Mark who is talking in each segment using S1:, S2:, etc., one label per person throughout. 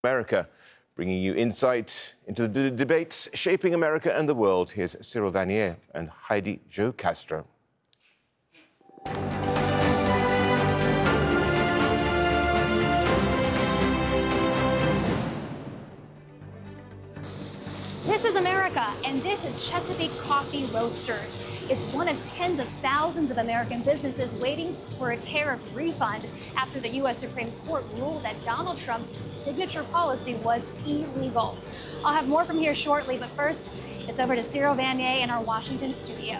S1: America, bringing you insight into the debates shaping America and the world. Here's Cyril Vanier and Heidi Jo Castro.
S2: This is America, and this is Chesapeake Coffee Roasters. It's one of tens of thousands of American businesses waiting for a tariff refund after the U.S. Supreme Court ruled that Donald Trump's signature policy was illegal. I'll have more from here shortly, but first, it's over to Cyril Vanier in our Washington studio.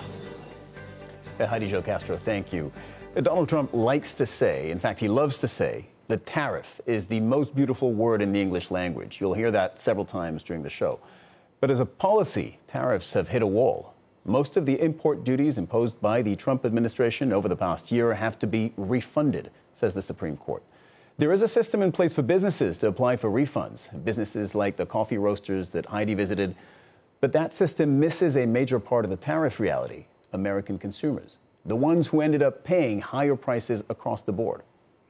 S3: Heidi Jo Castro, thank you. Donald Trump likes to say, in fact, he loves to say, the tariff is the most beautiful word in the English language. You'll hear that several times during the show. But as a policy, tariffs have hit a wall. Most of the import duties imposed by the Trump administration over the past year have to be refunded, says the Supreme Court. There is a system in place for businesses to apply for refunds, businesses like the coffee roasters that Heidi visited. But that system misses a major part of the tariff reality: American consumers, the ones who ended up paying higher prices across the board.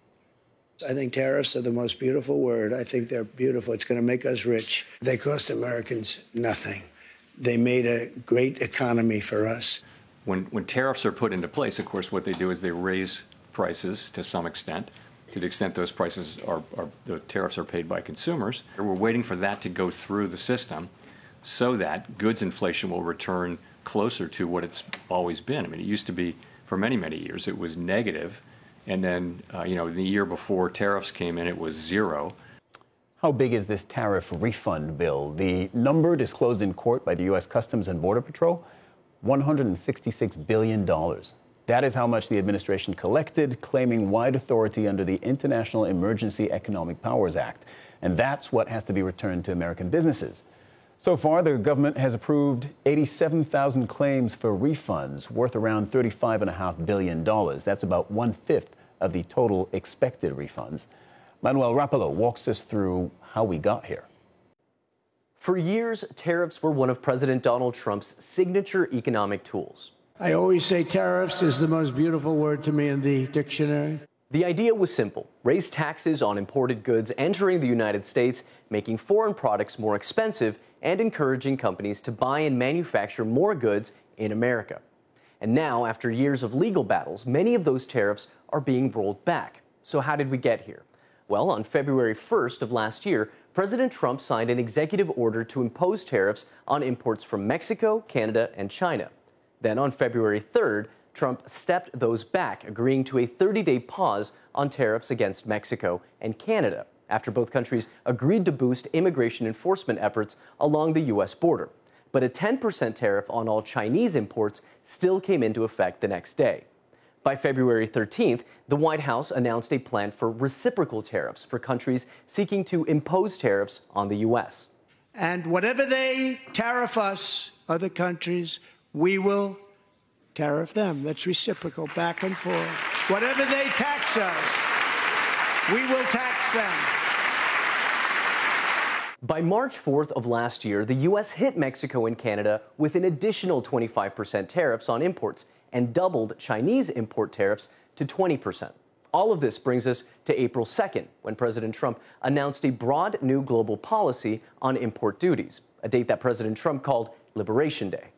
S4: I think tariffs are the most beautiful word. I think they're beautiful. It's going to make us rich. They cost Americans nothing. They made a great economy for us.
S5: When tariffs are put into place, of course, what they do is they raise prices to some extent. To the extent those prices the tariffs are paid by consumers. We're waiting for that to go through the system so that goods inflation will return closer to what it's always been. I mean, it used to be, for many, many years, it was negative. And then, the year before tariffs came in, it was zero.
S3: How big is this tariff refund bill? The number disclosed in court by the U.S. Customs and Border Patrol, $166 billion. That is how much the administration collected, claiming wide authority under the International Emergency Economic Powers Act. And that's what has to be returned to American businesses. So far, the government has approved 87,000 claims for refunds worth around $35.5 billion. That's about 1/5 of the total expected refunds. Manuel Rapallo walks us through how we got here.
S6: For years, tariffs were one of President Donald Trump's signature economic tools.
S4: I always say tariffs is the most beautiful word to me in the dictionary.
S6: The idea was simple: raise taxes on imported goods entering the United States, making foreign products more expensive and encouraging companies to buy and manufacture more goods in America. And now, after years of legal battles, many of those tariffs are being rolled back. So how did we get here? Well, on February 1st of last year, President Trump signed an executive order to impose tariffs on imports from Mexico, Canada, and China. Then on February 3rd, Trump stepped those back, agreeing to a 30-day pause on tariffs against Mexico and Canada, after both countries agreed to boost immigration enforcement efforts along the U.S. border. But a 10% tariff on all Chinese imports still came into effect the next day. By February 13th, the White House announced a plan for reciprocal tariffs for countries seeking to impose tariffs on the U.S.
S4: And whatever they tariff us, other countries, we will tariff them. That's reciprocal, back and forth. Whatever they tax us, we will tax them.
S6: By March 4th of last year, the U.S. hit Mexico and Canada with an additional 25% tariffs on imports and doubled Chinese import tariffs to 20%. All of this brings us to April 2nd, when President Trump announced a broad new global policy on import duties, a date that President Trump called Liberation Day.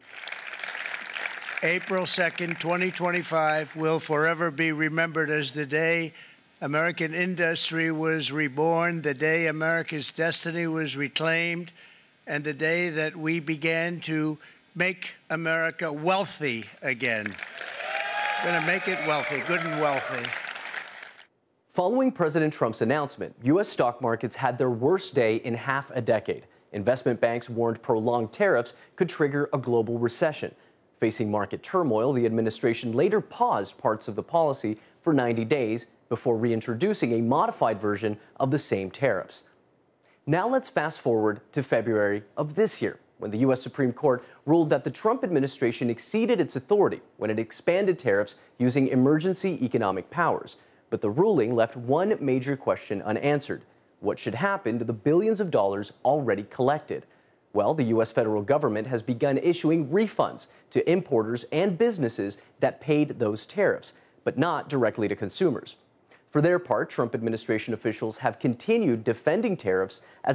S4: April 2nd, 2025 will forever be remembered as the day American industry was reborn, the day America's destiny was reclaimed, and the day that we began to make America wealthy again. We're going to make it wealthy, good and wealthy.
S6: Following President Trump's announcement, U.S. stock markets had their worst day in half a decade. Investment banks warned prolonged tariffs could trigger a global recession. Facing market turmoil, the administration later paused parts of the policy for 90 days before reintroducing a modified version of the same tariffs. Now let's fast forward to February of this year, when the U.S. Supreme Court ruled that the Trump administration exceeded its authority when it expanded tariffs using emergency economic powers. But the ruling left one major question unanswered: what should happen to the billions of dollars already collected? Well, the U.S. federal government has begun issuing refunds to importers and businesses that paid those tariffs, but not directly to consumers. For their part, Trump administration officials have continued defending tariffs as